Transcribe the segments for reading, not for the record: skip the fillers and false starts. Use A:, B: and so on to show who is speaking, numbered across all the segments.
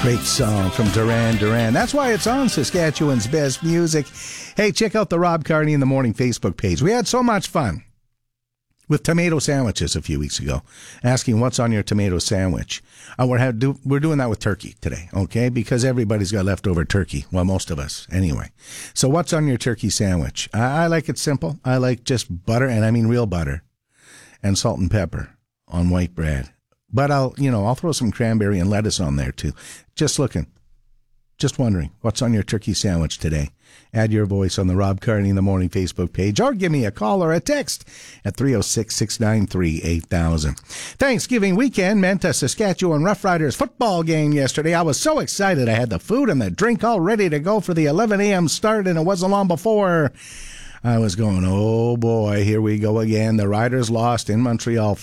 A: Great song from Duran Duran. That's why it's on Saskatchewan's Best Music. Hey, check out the Rob Carney in the Morning Facebook page. We had so much fun with tomato sandwiches a few weeks ago, asking what's on your tomato sandwich. We're doing that with turkey today, okay? Because everybody's got leftover turkey. Well, most of us, anyway. So what's on your turkey sandwich? I like it simple. I like just butter, and I mean real butter, and salt and pepper on white bread. But I'll throw some cranberry and lettuce on there too. Just wondering, what's on your turkey sandwich today? Add your voice on the Rob Carney in the Morning Facebook page, or give me a call or a text at 306-693-8000. Thanksgiving weekend meant a Saskatchewan Roughriders football game yesterday. I was so excited. I had the food and the drink all ready to go for the 11 a.m. start, and it wasn't long before I was going, oh boy, here we go again. The Riders lost in Montreal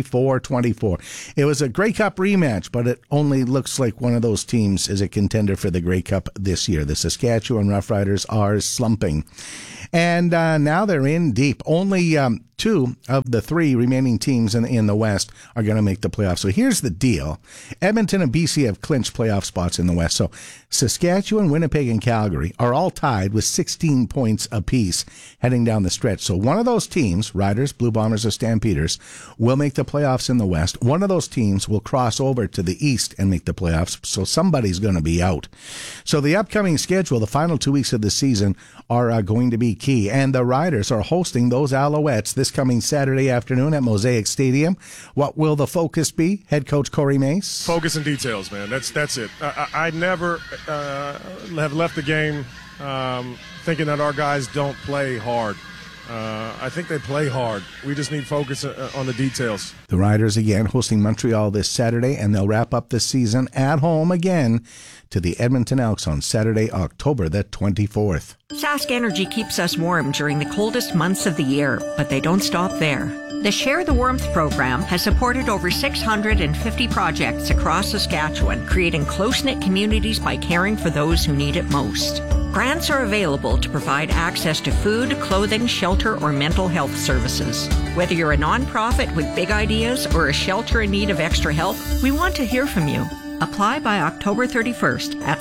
A: 44-24. It was a Grey Cup rematch, but it only looks like one of those teams is a contender for the Grey Cup this year. The Saskatchewan Roughriders are slumping. And now they're in deep. Only two of the three remaining teams in the West are going to make the playoffs. So here's the deal. Edmonton and BC have clinched playoff spots in the West. So Saskatchewan, Winnipeg, and Calgary are all tied with 16 points apiece heading down the stretch. So one of those teams, Riders, Blue Bombers, or Stampeders, will make the playoffs in the West. One of those teams will cross over to the East and make the playoffs. So somebody's going to be out. So the upcoming schedule, the final 2 weeks of the season, are going to be key. And the Riders are hosting those Alouettes this coming Saturday afternoon at Mosaic Stadium. What will the focus be? Head coach Corey Mace?
B: Focus and details, man. That's it. I never have left the game thinking that our guys don't play hard. I think they play hard. We just need focus on the details.
A: The Riders again hosting Montreal this Saturday, and they'll wrap up the season at home again to the Edmonton Elks on Saturday, October the 24th.
C: Sask Energy keeps us warm during the coldest months of the year, but they don't stop there. The Share the Warmth program has supported over 650 projects across Saskatchewan, creating close-knit communities by caring for those who need it most. Grants are available to provide access to food, clothing, shelter, or mental health services. Whether you're a nonprofit with big ideas or a shelter in need of extra help, we want to hear from you. Apply by October 31st at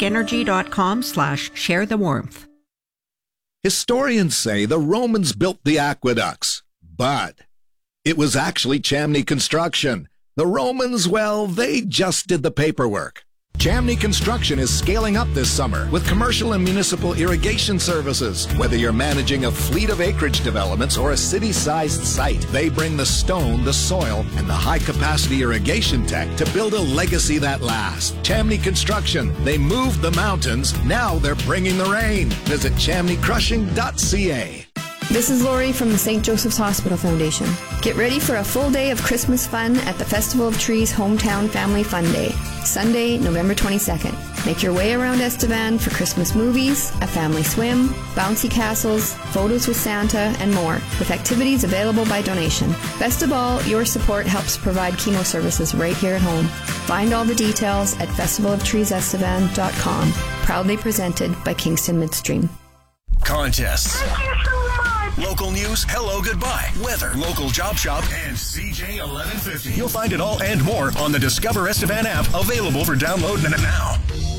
C: saskenergy.com/sharethewarmth.
D: Historians say the Romans built the aqueducts, but it was actually Chamney Construction. The Romans, well, they just did the paperwork. Chamney Construction is scaling up this summer with commercial and municipal irrigation services. Whether you're managing a fleet of acreage developments or a city-sized site, they bring the stone, the soil, and the high-capacity irrigation tech to build a legacy that lasts. Chamney Construction. They moved the mountains. Now they're bringing the rain. Visit chamneycrushing.ca.
E: This is Lori from the St. Joseph's Hospital Foundation. Get ready for a full day of Christmas fun at the Festival of Trees Hometown Family Fun Day, Sunday, November 22nd. Make your way around Estevan for Christmas movies, a family swim, bouncy castles, photos with Santa, and more, with activities available by donation. Best of all, your support helps provide chemo services right here at home. Find all the details at festivalofTreesEstevan.com. Proudly presented by Kingston Midstream.
F: Contests. Local news, hello, goodbye, weather, local job shop, and CJ 1150. You'll find it all and more on the Discover Estevan app, available for download now.